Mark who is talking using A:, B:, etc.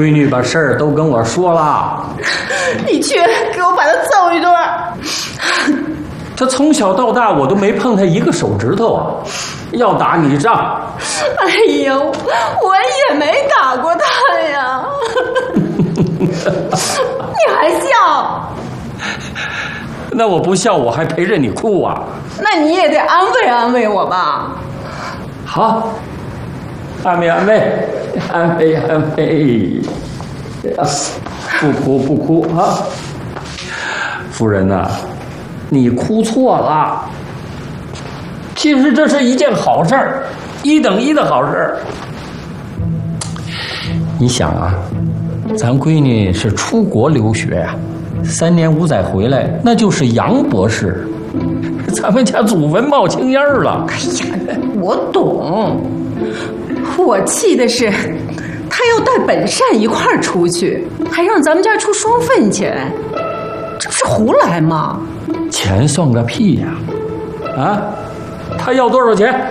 A: 闺女把事儿都跟我说了。
B: 你去给我把他揍一顿。
A: 他从小到大我都没碰他一个手指头啊，要打你仗。
B: 哎呀，我也没打过他呀。你还笑？
A: 那我不笑，我还陪着你哭啊？
B: 那你也得安慰安慰我吧。
A: 好，安慰安慰，安慰安慰。不哭不哭啊！夫人呐，你哭错了。其实这是一件好事儿，1等1的好事儿。你想啊，咱闺女是出国留学呀，3年5载回来，那就是杨博士，咱们家祖坟冒青烟了。
B: 哎呀，我懂，我气的是他要带本善一块儿出去，还让咱们家出双份钱，这不是胡来吗？
A: 钱算个屁呀！啊，他要多少钱？